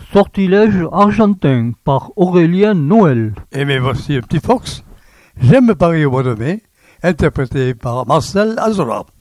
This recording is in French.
Sortilège argentin par Aurélien Noël. Et mais voici un petit fox. J'aime Paris au mois de mai, interprété par Marcel Azora.